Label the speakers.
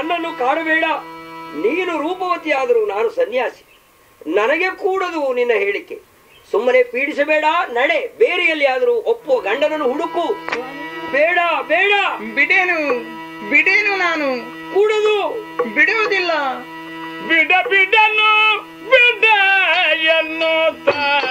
Speaker 1: ನನ್ನನ್ನು ಕಾಡಬೇಡ. ನೀನು ರೂಪವತಿಯಾದರೂ ನಾನು ಸನ್ಯಾಸಿ. ನನಗೆ ಕೂಡದು ನಿನ್ನ ಹೇಳಿಕೆ. ಸುಮ್ಮನೆ ಪೀಡಿಸಬೇಡ. ನಡೆ, ಬೇರೆ ಎಲ್ಲಿಯಾದರೂ ಒಪ್ಪುವ ಗಂಡನನ್ನು ಹುಡುಕು. ಬೇಡ ಬೇಡ.
Speaker 2: ಬಿಡೇನು ನಾನು
Speaker 1: ಕೂಡದು.
Speaker 2: ಬಿಡುವುದಿಲ್ಲ.
Speaker 3: ಬಿಡನು ಬಿಡ ಎನ್ನುತ್ತಾ